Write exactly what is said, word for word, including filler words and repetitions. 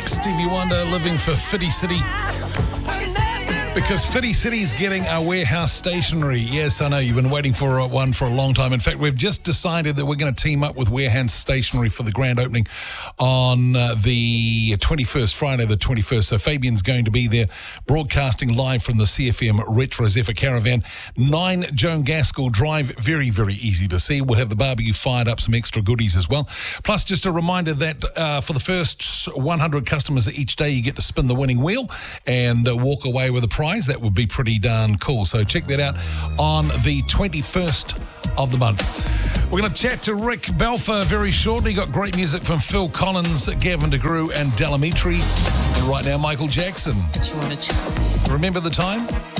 Stevie Wonder, Living for Fitty City. Because Fitty City's getting our warehouse stationery. Yes, I know you've been waiting for one for a long time. In fact, we've just decided that we're going to team up with Warehouse Stationery for the grand opening on uh, the twenty-first, Friday the twenty-first. So Fabian's going to be there broadcasting live from the C F M Retro Zephyr Caravan. nine Joan Gaskell Drive. Very, very easy to see. We'll have the barbecue fired up, some extra goodies as well. Plus, just a reminder that uh, for the first one hundred customers each day, you get to spin the winning wheel and uh, walk away with a prize. That would be pretty darn cool. So check that out on the twenty-first of the month. We're going to chat to Rick Balfour very shortly. Got great music from Phil Collins, Gavin DeGrew and Delamitri. And right now, Michael Jackson. Remember the time?